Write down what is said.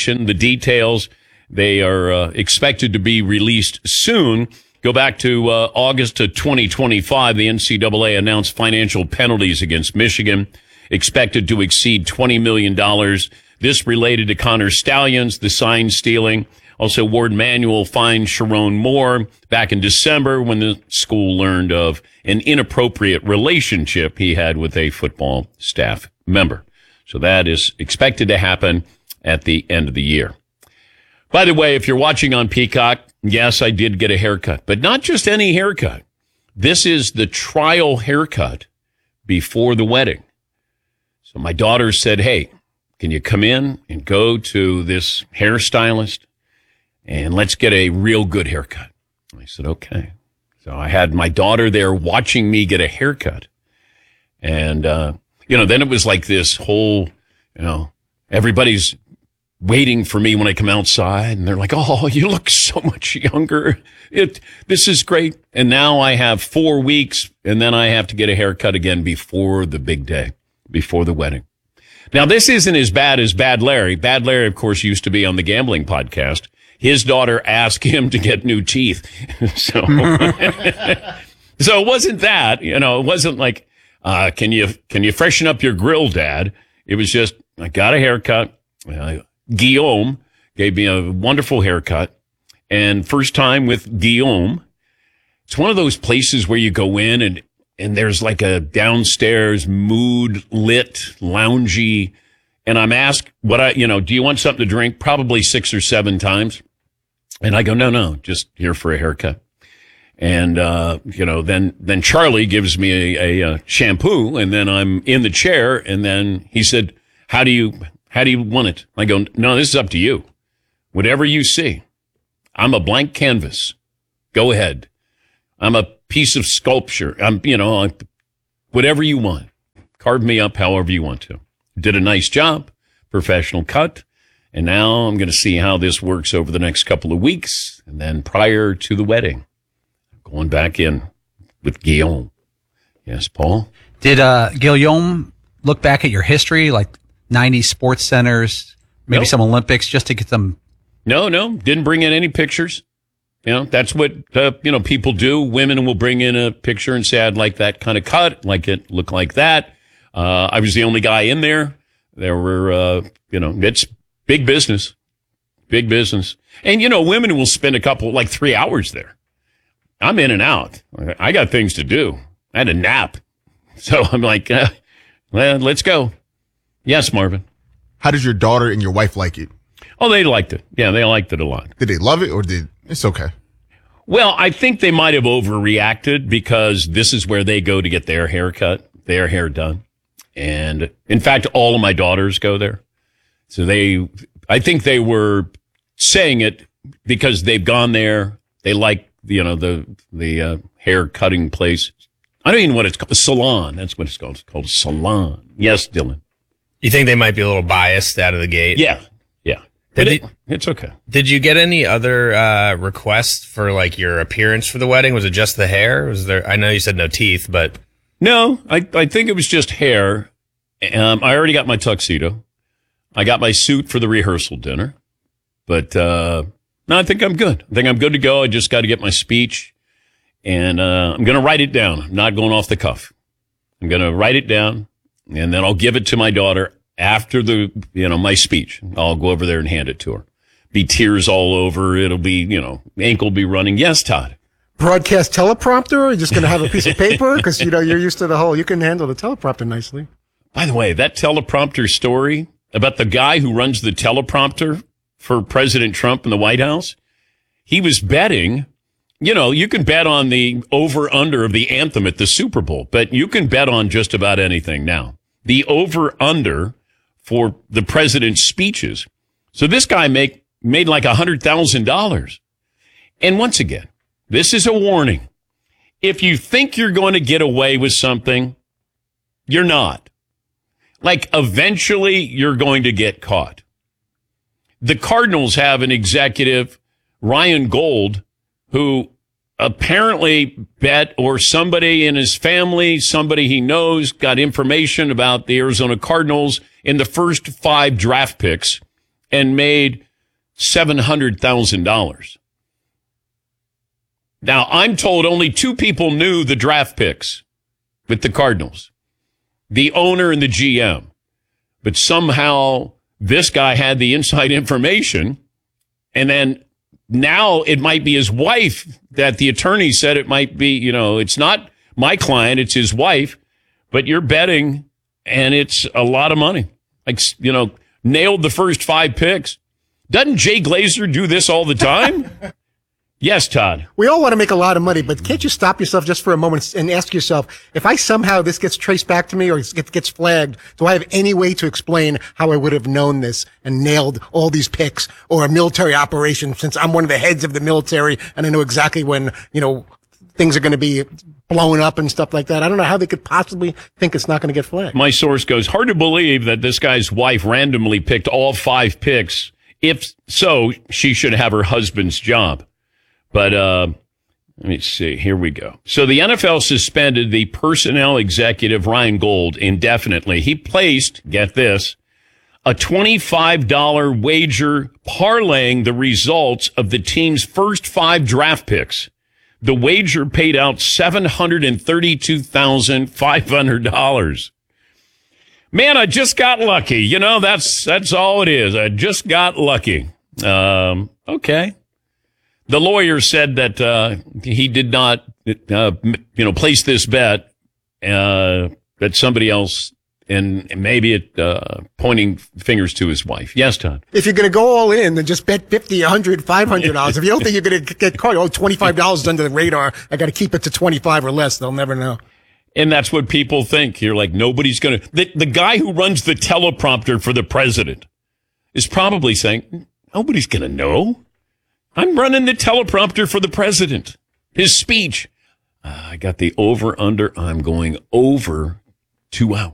situation, the details, they are expected to be released soon. Go back to August of 2025. The NCAA announced financial penalties against Michigan, expected to exceed $20 million. This related to Connor Stalions, the sign stealing. Also, Ward Manuel fined Sharon Moore back in December when the school learned of an inappropriate relationship he had with a football staff member. So that is expected to happen at the end of the year. By the way, if you're watching on Peacock, yes, I did get a haircut, but not just any haircut. This is the trial haircut before the wedding. So my daughter said, hey, can you come in and go to this hairstylist and let's get a real good haircut? I said, okay. So I had my daughter there watching me get a haircut. And, then it was like this whole, everybody's waiting for me when I come outside. And they're like, oh, you look so much younger. This is great. And now I have 4 weeks and then I have to get a haircut again before the big day, before the wedding. Now, this isn't as bad as Bad Larry. Bad Larry, of course, used to be on the gambling podcast. His daughter asked him to get new teeth. So it wasn't that, it wasn't like, can you freshen up your grill, Dad? It was just, I got a haircut. Guillaume gave me a wonderful haircut. And first time with Guillaume, it's one of those places where you go in and there's like a downstairs mood lit, loungy. And I'm asked do you want something to drink? Probably 6 or 7 times. And I go, no, just here for a haircut. And, then Charlie gives me a shampoo and then I'm in the chair. And then he said, how do you want it? I go, no, this is up to you. Whatever you see. I'm a blank canvas. Go ahead. I'm a piece of sculpture. I'm, whatever you want. Carve me up however you want to. Did a nice job. Professional cut. And now I'm going to see how this works over the next couple of weeks. And then prior to the wedding, going back in with Guillaume. Yes, Paul? Did Guillaume look back at your history, like 90s sports centers, maybe some Olympics, just to get some? No. Didn't bring in any pictures. That's what, people do. Women will bring in a picture and say, I'd like that kind of cut, like it look like that. I was the only guy in there. There were, it's big business. Big business. And, women will spend 3 hours there. I'm in and out. I got things to do. I had a nap. So I'm like, let's go. Yes, Marvin. How did your daughter and your wife like it? Oh, they liked it. Yeah, they liked it a lot. Did they love it or it's okay? Well, I think they might have overreacted because this is where they go to get their hair cut, their hair done. And in fact, all of my daughters go there. So I think they were saying it because they've gone there. They like, the hair cutting place. I don't even know what it's called. A salon. That's what it's called. It's called a salon. Yes, Dylan. You think they might be a little biased out of the gate? Yeah. It's okay. Did you get any other requests for like your appearance for the wedding? Was it just the hair? Was there? I know you said no teeth, but no. I think it was just hair. I already got my tuxedo. I got my suit for the rehearsal dinner, but no, I think I'm good. I think I'm good to go. I just got to get my speech, and I'm going to write it down. I'm not going off the cuff. I'm going to write it down, and then I'll give it to my daughter. After my speech, I'll go over there and hand it to her. Be tears all over. It'll be, ink will be running. Yes, Todd. Broadcast teleprompter? Or are you just going to have a piece of paper? Because, you're used to the whole, you can handle the teleprompter nicely. By the way, that teleprompter story about the guy who runs the teleprompter for President Trump in the White House, he was betting, you can bet on the over-under of the anthem at the Super Bowl, but you can bet on just about anything now. The over-under for the president's speeches. So this guy made like $100,000. And once again, this is a warning. If you think you're going to get away with something, you're not. Like eventually you're going to get caught. The Cardinals have an executive, Ryan Gold, who apparently bet, or somebody in his family, somebody he knows, got information about the Arizona Cardinals in the first 5 draft picks and made $700,000. Now, I'm told only two people knew the draft picks with the Cardinals, the owner and the GM. But somehow this guy had the inside information, and then now it might be his wife that the attorney said it might be, it's not my client, it's his wife, but you're betting, and it's a lot of money. Like, nailed the first 5 picks. Doesn't Jay Glazer do this all the time? Yes, Todd. We all want to make a lot of money, but can't you stop yourself just for a moment and ask yourself, if I somehow this gets traced back to me or gets flagged, do I have any way to explain how I would have known this and nailed all these picks, or a military operation, since I'm one of the heads of the military and I know exactly when, things are going to be blown up and stuff like that. I don't know how they could possibly think it's not going to get flagged. My source goes, hard to believe that this guy's wife randomly picked all 5 picks. If so, she should have her husband's job. But let me see. Here we go. So the NFL suspended the personnel executive Ryan Gold indefinitely. He placed, get this, a $25 wager parlaying the results of the team's first 5 draft picks. The wager paid out $732,500. Man, I just got lucky. That's all it is. I just got lucky. Okay. The lawyer said that he did not, place this bet that somebody else, and maybe it pointing fingers to his wife. Yes, Todd. If you're going to go all in, then just bet $50, $100, $500. If you don't think you're going to get caught, $25 under the radar. I got to keep it to 25 or less. They'll never know. And that's what people think. You're like, nobody's going to. The guy who runs the teleprompter for the president is probably saying, nobody's going to know. I'm running the teleprompter for the president. His speech. I got the over under. I'm going over 2 hours.